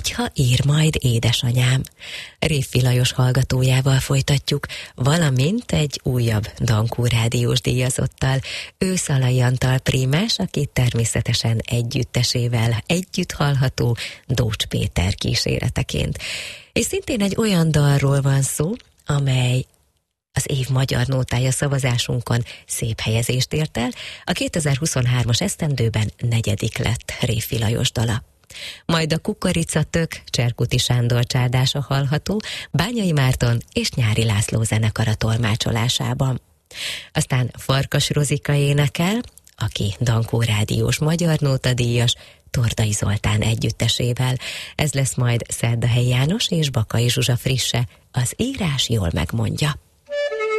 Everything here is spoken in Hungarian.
Hogyha ír majd édesanyám. Révfi Lajos hallgatójával folytatjuk, valamint egy újabb Dankó rádiós díjazottal, Szalai Antal prímás, aki természetesen együttesével együtt hallható Dócs Péter kíséreteként. És szintén egy olyan dalról van szó, amely az év magyar nótája szavazásunkon szép helyezést ért el, a 2023-as esztendőben 4. lett Révfi Lajos dala. Majd a Kukoricatök Cserkuti Sándor csádása hallható Bányai Márton és Nyári László zenekara tolmácsolásában. Aztán Farkas Rozika énekel, aki Dankó rádiós magyar nótadíjas, Tordai Zoltán együttesével. Ez lesz majd Szerdahelyi János és Bakai Zsuzsa frisse, az írás jól megmondja.